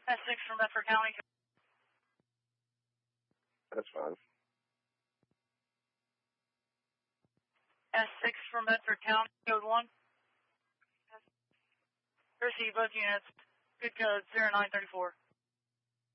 S6 from Bedford County. That's fine. S6 from Bedford County, code 1. Receive both units. Good code 0934.